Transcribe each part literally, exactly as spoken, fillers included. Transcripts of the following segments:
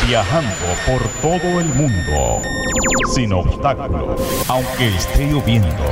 viajando por todo el mundo, sin obstáculos, aunque esté lloviendo,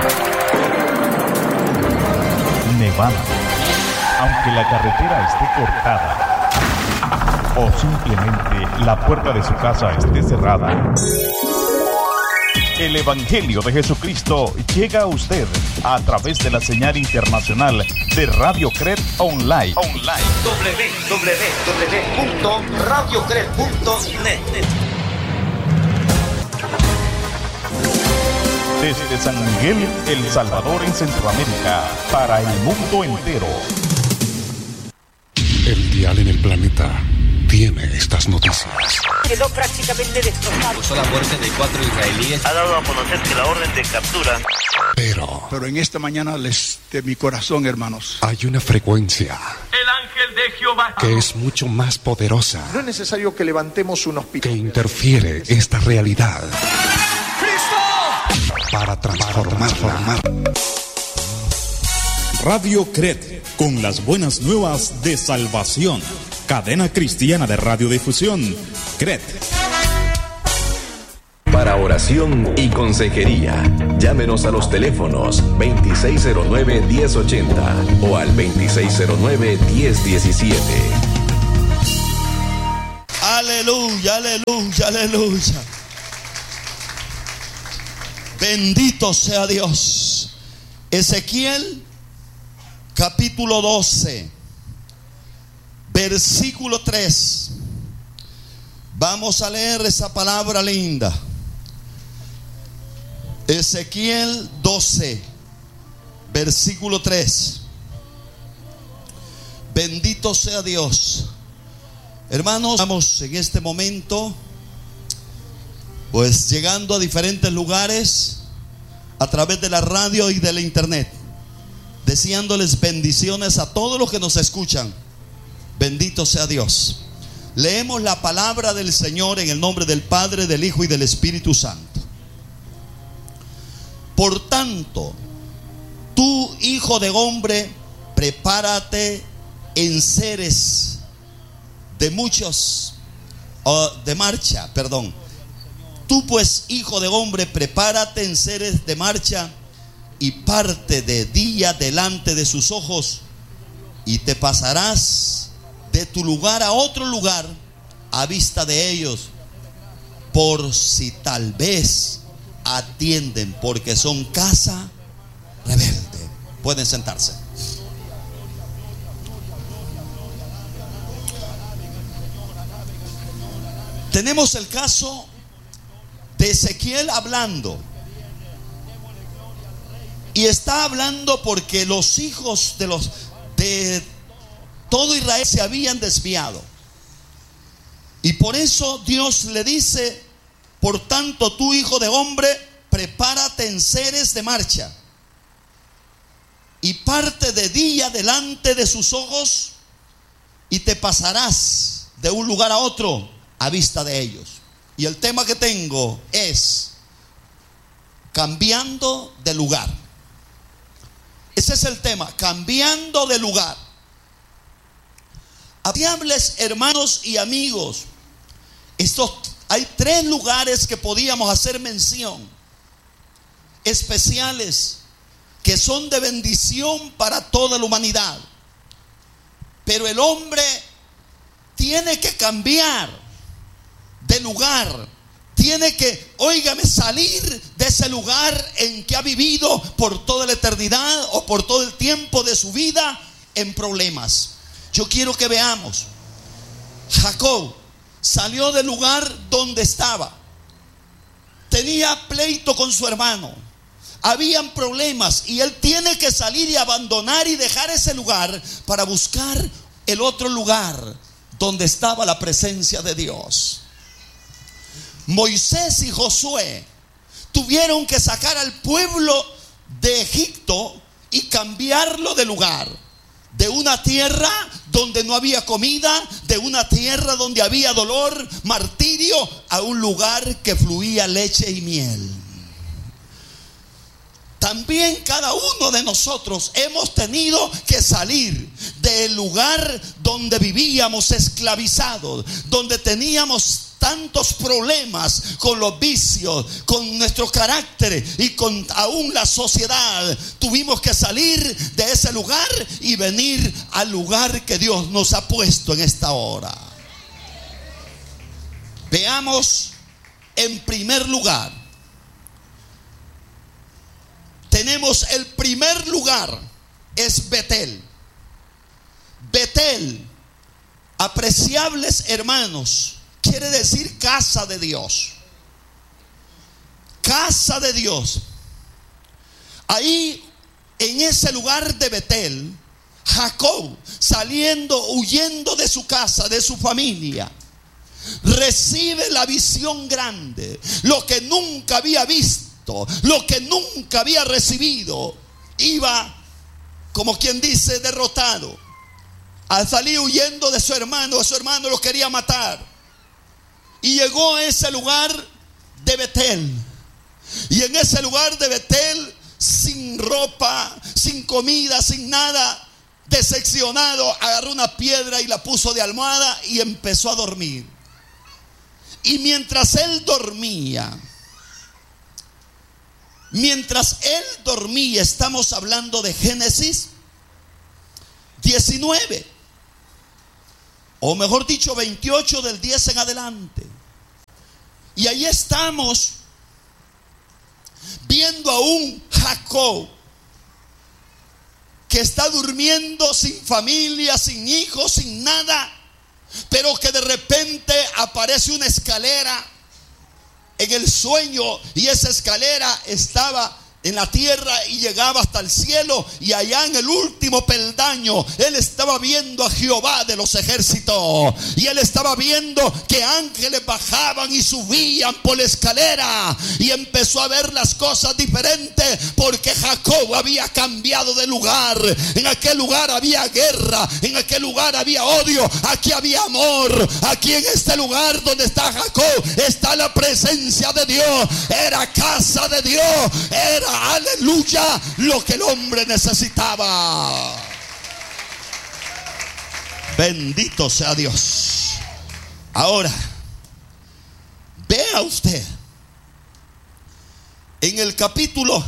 nevando, aunque la carretera esté cortada, o simplemente la puerta de su casa esté cerrada. El Evangelio de Jesucristo llega a usted a través de la señal internacional de Radio Cred Online. Online. doble u doble u doble u punto radio cred punto net. Desde San Miguel, El Salvador, en Centroamérica, para el mundo entero. El dial en el planeta tiene estas noticias. Quedó prácticamente destrozado. Usó la muerte de cuatro israelíes. Ha dado a conocer que la orden de captura. Pero, pero en esta mañana les de mi corazón, hermanos, hay una frecuencia. El ángel de Jehová, que es mucho más poderosa. No es necesario que levantemos un hospital. Que interfiere esta realidad. ¡Cristo! Para transformarla. Radio Cred, con las buenas nuevas de salvación. Cadena cristiana de radiodifusión, Cred. Para oración y consejería, llámenos a los teléfonos veintiséis cero nueve, diez ochenta o al veintiséis cero nueve, diez diecisiete. Aleluya, aleluya, aleluya. Bendito sea Dios. Ezequiel capítulo doce, versículo tres. Vamos a leer esa palabra linda. Ezequiel doce, versículo tres. Bendito sea Dios. Hermanos, estamos en este momento pues llegando a diferentes lugares a través de la radio y de la internet, deseándoles bendiciones a todos los que nos escuchan. Bendito sea Dios. Leemos la palabra del Señor en el nombre del Padre, del Hijo y del Espíritu Santo. Por tanto, tú, hijo de hombre, prepárate en seres de muchos, uh, de marcha, perdón. Tú pues, hijo de hombre, prepárate en seres de marcha y parte de día delante de sus ojos, y te pasarás de tu lugar a otro lugar a vista de ellos, por si tal vez atienden, porque son casa rebelde. Pueden sentarse. Tenemos el caso de Ezequiel hablando, y está hablando porque los hijos de los de todo Israel se habían desviado, y por eso Dios le dice: por tanto, tú, hijo de hombre, prepárate en seres de marcha y parte de día delante de sus ojos, y te pasarás de un lugar a otro a vista de ellos. Y el tema que tengo es cambiando de lugar. Ese es el tema, cambiando de lugar. Amables hermanos y amigos, estos, hay tres lugares que podíamos hacer mención, especiales, que son de bendición para toda la humanidad. Pero el hombre tiene que cambiar de lugar, tiene que, óigame, salir de ese lugar en que ha vivido por toda la eternidad o por todo el tiempo de su vida en problemas. Yo quiero que veamos. Jacob salió del lugar donde estaba, tenía pleito con su hermano, habían problemas, y él tiene que salir y abandonar y dejar ese lugar para buscar el otro lugar donde estaba la presencia de Dios. Moisés y Josué tuvieron que sacar al pueblo de Egipto y cambiarlo de lugar, de una tierra donde no había comida, de una tierra donde había dolor, martirio, a un lugar que fluía leche y miel. también cada uno de nosotros hemos tenido que salir del lugar donde vivíamos esclavizados, donde teníamos tantos problemas con los vicios, con nuestro carácter y con aún la sociedad. Tuvimos que salir de ese lugar y venir al lugar que Dios nos ha puesto en esta hora. Veamos en primer lugar. Tenemos el primer lugar, es Betel. Betel, apreciables hermanos, quiere decir casa de Dios. Casa de Dios. Ahí, en ese lugar de Betel, Jacob, saliendo, huyendo de su casa, de su familia, recibe la visión grande, lo que nunca había visto, lo que nunca había recibido. Iba, como quien dice, derrotado. Al salir huyendo de su hermano, su hermano lo quería matar. Y llegó a ese lugar de Betel. Y en ese lugar de Betel, sin ropa, sin comida, sin nada, decepcionado, agarró una piedra y la puso de almohada y empezó a dormir. Y mientras él dormía, mientras él dormía, estamos hablando de Génesis diecinueve, o mejor dicho veintiocho, del diez en adelante. Y ahí estamos viendo a un Jacob que está durmiendo sin familia, sin hijos, sin nada, pero que de repente aparece una escalera en el sueño, y esa escalera estaba en la tierra y llegaba hasta el cielo, y allá en el último peldaño él estaba viendo a Jehová de los ejércitos, y él estaba viendo que ángeles bajaban y subían por la escalera, y empezó a ver las cosas diferentes, porque Jacob había cambiado de lugar. En aquel lugar había guerra, en aquel lugar había odio, aquí había amor. Aquí en este lugar donde está Jacob está la presencia de Dios. Era casa de Dios, era, aleluya, lo que el hombre necesitaba. Bendito sea Dios. Ahora, vea usted, en el capítulo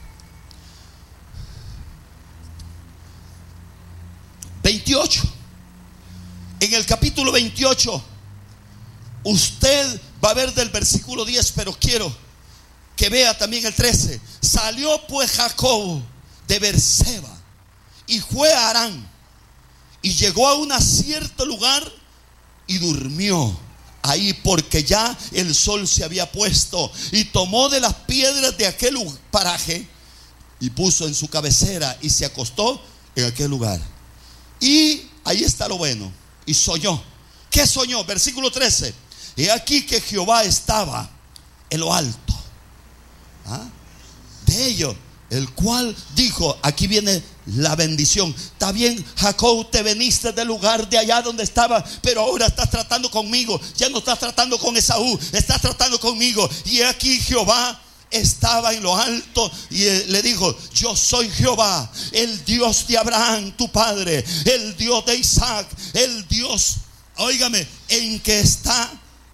veintiocho, en el capítulo veintiocho, usted va a ver del versículo diez, pero quiero que vea también el trece. Salió pues Jacob de Beerseba y fue a Harán, y llegó a un cierto lugar y durmió ahí, porque ya el sol se había puesto, y tomó de las piedras de aquel paraje y puso en su cabecera y se acostó en aquel lugar. Y ahí está lo bueno. Y soñó. ¿Qué soñó? Versículo trece. He aquí que Jehová estaba en lo alto, ¿ah? de ellos, el cual dijo, aquí viene la bendición. Está bien, Jacob, te veniste del lugar de allá donde estaba, pero ahora estás tratando conmigo. Ya no estás tratando con Esaú, estás tratando conmigo. Y aquí Jehová estaba en lo alto y le dijo, yo soy Jehová, el Dios de Abraham tu padre, el Dios de Isaac, el Dios, óigame, en que está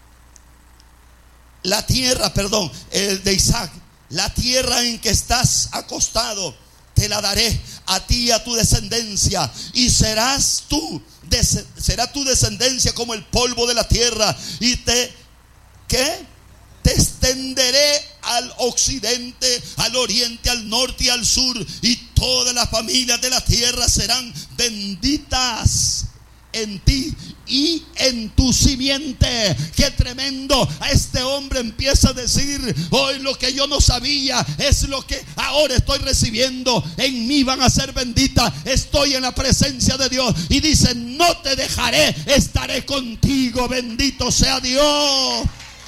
la tierra, perdón, el de Isaac. La tierra en que estás acostado te la daré a ti y a tu descendencia, y serás tú, des, será tu descendencia como el polvo de la tierra, y te, ¿qué? Te extenderé al occidente, al oriente, al norte y al sur, y todas las familias de la tierra serán benditas en ti y en tu simiente. Qué tremendo. A este hombre empieza a decir, hoy lo que yo no sabía es lo que ahora estoy recibiendo. En mí van a ser benditas. Estoy en la presencia de Dios, y dice, no te dejaré, estaré contigo. Bendito sea Dios.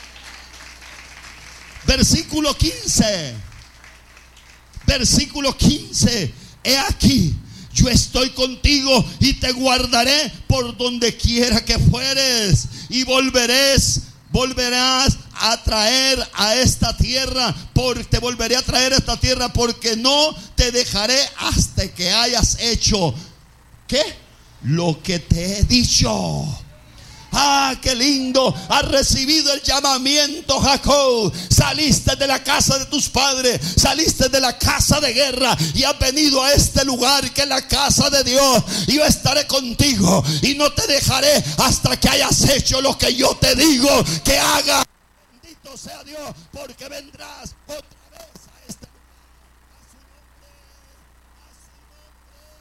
Versículo quince. Versículo quince. He aquí, yo estoy contigo y te guardaré por donde quiera que fueres, y volverás, volverás a traer a esta tierra, porque te volveré a traer a esta tierra, porque no te dejaré hasta que hayas hecho, ¿qué? Lo que te he dicho. Ah, qué lindo. Has recibido el llamamiento, Jacob. Saliste de la casa de tus padres, saliste de la casa de guerra y has venido a este lugar que es la casa de Dios. Y yo estaré contigo y no te dejaré hasta que hayas hecho lo que yo te digo que hagas. Bendito sea Dios, porque vendrás otra vez a este lugar. A su nombre, a su nombre.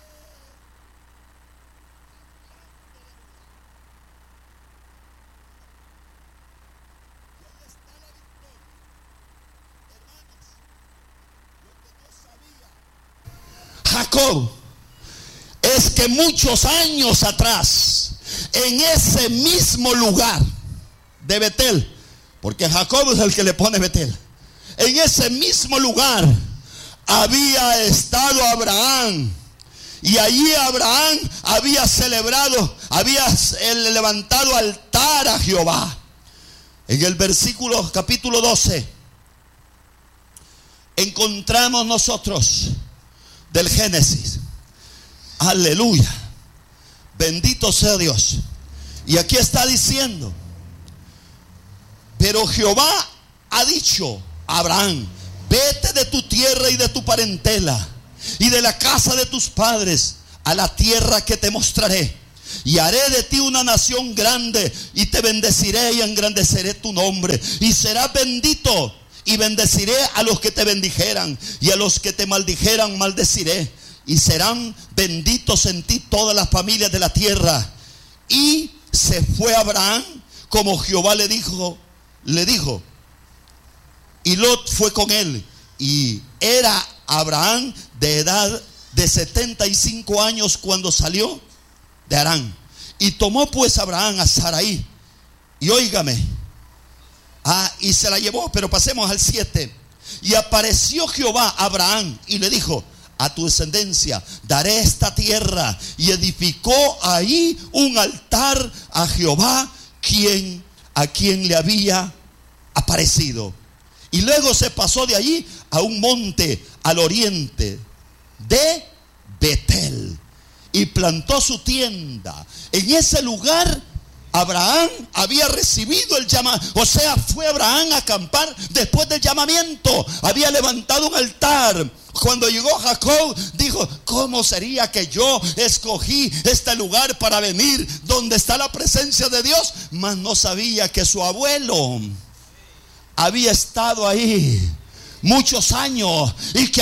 Jacob, es que muchos años atrás, en ese mismo lugar de Betel, porque Jacob es el que le pone Betel, en ese mismo lugar había estado Abraham, y allí Abraham había celebrado, había levantado altar a Jehová. En el versículo capítulo doce encontramos nosotros del Génesis. Aleluya. Bendito sea Dios. Y aquí está diciendo: pero Jehová ha dicho a Abraham: vete de tu tierra y de tu parentela y de la casa de tus padres a la tierra que te mostraré, y haré de ti una nación grande, y te bendeciré y engrandeceré tu nombre, y serás bendito. Y bendeciré a los que te bendijeran, y a los que te maldijeran maldeciré, y serán benditos en ti todas las familias de la tierra. Y se fue Abraham como Jehová le dijo, le dijo, y Lot fue con él, y era Abraham de edad de setenta y cinco años cuando salió de Harán. Y tomó pues Abraham a Sarai, y óigame, Ah, y se la llevó. Pero pasemos al siete. Y apareció Jehová a Abraham y le dijo: a tu descendencia daré esta tierra. Y edificó ahí un altar a Jehová, quien, a quien le había aparecido. Y luego se pasó de allí a un monte al oriente de Betel, y plantó su tienda. En ese lugar Abraham había recibido el llamado, o sea, fue Abraham a acampar después del llamamiento. Había levantado un altar. Cuando llegó Jacob, dijo: ¿cómo sería que yo escogí este lugar para venir donde está la presencia de Dios? Mas no sabía que su abuelo había estado ahí muchos años y que